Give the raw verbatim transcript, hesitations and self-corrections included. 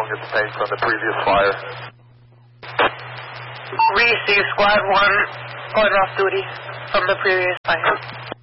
along its tank from the previous fire. Receive Squad one, going off duty from the previous fire.